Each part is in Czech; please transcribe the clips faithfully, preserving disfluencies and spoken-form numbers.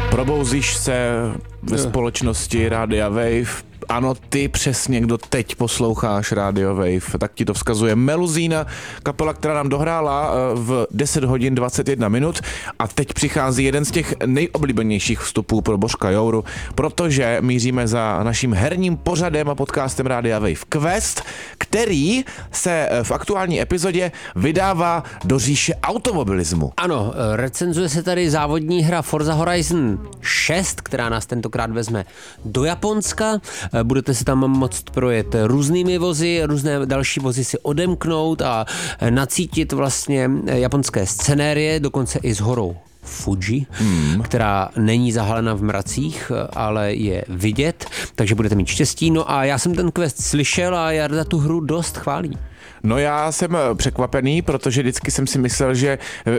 Probouzíš se ve společnosti Rádia Wave. Ano, ty přesně, kdo teď posloucháš Radio Wave, tak ti to vzkazuje Meluzína, kapela, která nám dohrála v deset hodin dvacet jedna minut a teď přichází jeden z těch nejoblíbenějších vstupů pro Božka Jouru, protože míříme za naším herním pořadem a podcastem Rádia Wave Quest, který se v aktuální epizodě vydává do říše automobilismu. Ano, recenzuje se tady závodní hra Forza Horizon šest, která nás tentokrát vezme do Japonska. Budete se tam moct projet různými vozy, různé další vozy si odemknout a nacítit vlastně japonské scenérie, dokonce i s horou Fuji, hmm. která není zahalena v mracích, ale je vidět, takže budete mít štěstí. No a já jsem ten quest slyšel a Jarda tu hru dost chválí. No já jsem překvapený, protože vždycky jsem si myslel, že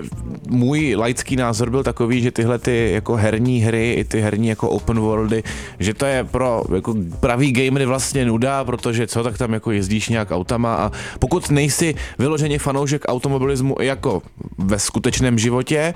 můj laický názor byl takový, že tyhle ty jako herní hry, i ty herní jako open worldy, že to je pro jako pravý gamery vlastně nuda, protože co, tak tam jako jezdíš nějak autama a pokud nejsi vyloženě fanoušek automobilismu jako ve skutečném životě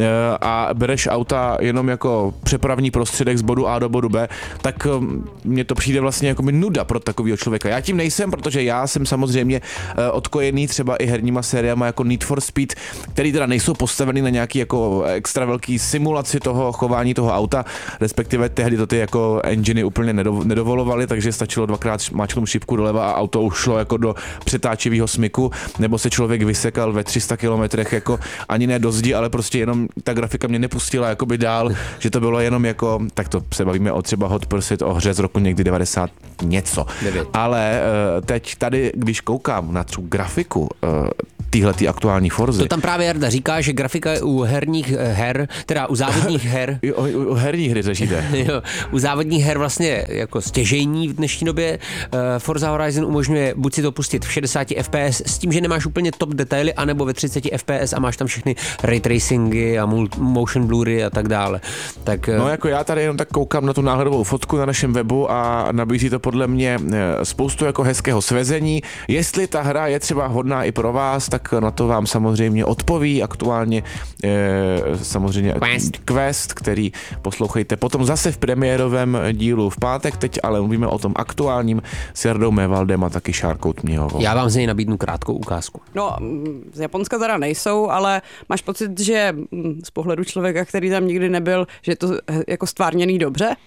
a bereš auta jenom jako přepravní prostředek z bodu A do bodu B, tak mně to přijde vlastně jako nuda pro takového člověka. Já tím nejsem, protože já jsem samozřejmě odkojený třeba i herníma sériama jako Need for Speed, který teda nejsou postaveny na nějaký jako extra velký simulaci toho chování toho auta, respektive tehdy to ty jako enginy úplně nedovolovaly, takže stačilo dvakrát máčknout šipku doleva a auto už šlo jako do přetáčivého smyku, nebo se člověk vysekal ve tři sta kilometrech jako ani ne do zdi, ale prostě jenom ta grafika mě nepustila jakoby dál, že to bylo jenom jako, tak to se bavíme o třeba Hot Pursuit, o hře z roku někdy devadesát něco. devět. Ale teď tady, když koukám na tu grafiku uh, týhletý aktuální Forzy. To tam právě Jarda říká, že grafika je u herních her, teda u závodních her. U, u, u herních hry řešíte. Jo, u závodních her vlastně jako stěžejní v dnešní době. Uh, Forza Horizon umožňuje buď si to pustit v šedesáti F P S s tím, že nemáš úplně top detaily, anebo ve třiceti F P S a máš tam všechny ray tracingy a motion blury a tak dále. Tak, uh... No jako já tady jenom tak koukám na tu náhledovou fotku na našem webu a nabízí to podle mě spoustu jako hezkého svezení. Jestli ta hra je třeba hodná i pro vás, tak na to vám samozřejmě odpoví aktuálně e, samozřejmě Quest. Quest, který poslouchejte potom zase v premiérovém dílu v pátek, teď ale mluvíme o tom aktuálním s Jardou Mévaldem a taky Šárkou Tměhovou. Já vám z něj nabídnu krátkou ukázku. No, z Japonska teda nejsou, ale máš pocit, že z pohledu člověka, který tam nikdy nebyl, že je to jako stvárněný dobře?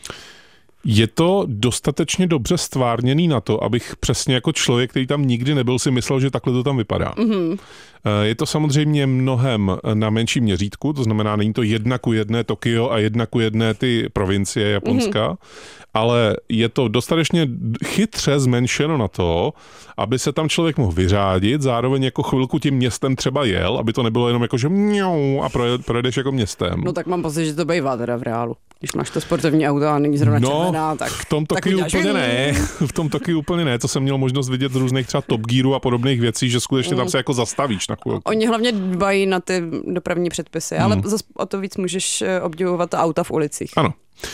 Je to dostatečně dobře stvárněný na to, abych přesně jako člověk, který tam nikdy nebyl, si myslel, že takhle to tam vypadá. Mm-hmm. Je to samozřejmě mnohem na menším měřítku, to znamená, není to jedna ku jedné Tokio a jedna ku jedné ty provincie Japonska, mm-hmm. ale je to dostatečně chytře zmenšeno na to, aby se tam člověk mohl vyřádit, zároveň jako chvilku tím městem třeba jel, aby to nebylo jenom jako, že mňau a projedeš jako městem. No tak mám pocit, že to bývá teda v reálu. Když máš to sportovní auto a není zrovna no, červená, tak... v tom Tokiu úplně ne. V tom Tokiu úplně ne. To jsem měl možnost vidět z různých třeba Top Gearů a podobných věcí, že skutečně tam se jako zastavíš na chvilku. Oni hlavně dbají na ty dopravní předpisy, hmm. ale zase o to víc můžeš obdivovat auta v ulicích. Ano.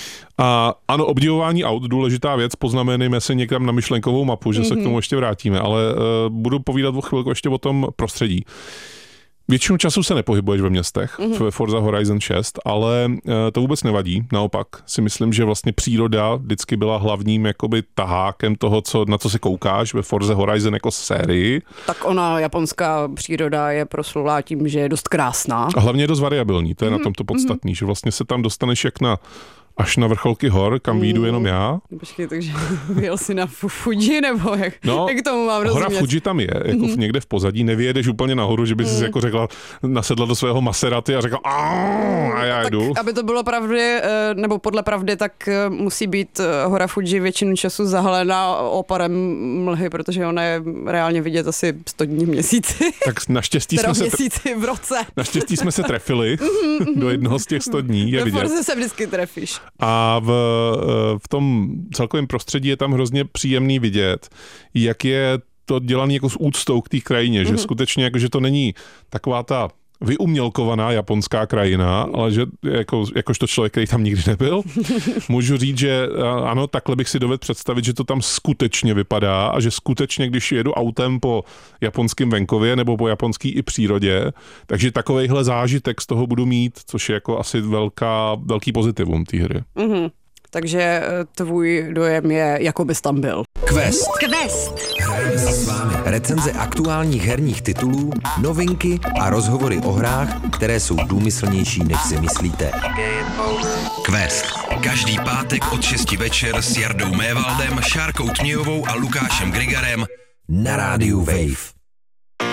A ano, obdivování aut, důležitá věc, poznamenejme se někam na myšlenkovou mapu, že mm-hmm. se k tomu ještě vrátíme, ale uh, budu povídat o chvilku ještě o tom prostředí. Většinu času se nepohybuješ ve městech, mm-hmm. ve Forza Horizon šest, ale uh, to vůbec nevadí. Naopak si myslím, že vlastně příroda vždycky byla hlavním jakoby tahákem toho, co, na co se koukáš ve Forza Horizon jako sérii. Tak ona, japonská příroda je proslulá tím, že je dost krásná. A hlavně je dost variabilní, to je mm-hmm. na tom to podstatný, mm-hmm. že vlastně se tam dostaneš jak na až na vrcholky hor, kam výjdu mm. jenom já. Počkej, takže jel jsi na Fuji, nebo jak, no, jak tomu mám rozumět? Hora Fuji tam je, jako mm. někde v pozadí, nevyjedeš úplně nahoru, že bys mm. si jako řekla, nasedla do svého Maseraty a řekla a já tak, jdu. Aby to bylo pravdy, nebo podle pravdy, tak musí být hora Fuji většinu času zahalená oparem mlhy, protože ona je reálně vidět asi sto dní v měsíci. Tak naštěstí jsme se měsíci v roce. Naštěstí jsme se trefili do jednoho z těch sto dní, je vidět. Do Forze se vždycky trefíš. A v, v tom celkovém prostředí je tam hrozně příjemný vidět, jak je to dělané jako s úctou k té krajině, mm-hmm. že skutečně jako, že to není taková ta vyumělkovaná japonská krajina, ale že jako, jakožto člověk, který tam nikdy nebyl, můžu říct, že ano, takhle bych si dovedl představit, že to tam skutečně vypadá a že skutečně, když jedu autem po japonském venkově nebo po japonský i přírodě, takže takovejhle zážitek z toho budu mít, což je jako asi velká, velký pozitivum té hry. Mm-hmm. Takže tvůj dojem je, jako bys tam byl. Quest. Quest. Hrajeme si s vámi recenze aktuálních herních titulů, novinky a rozhovory o hrách, které jsou důmyslnější, než si myslíte. Quest. Každý pátek od šesti večer s Jardou Mévaldem, Šárkou Tmějovou a Lukášem Grigarem na rádiu Wave.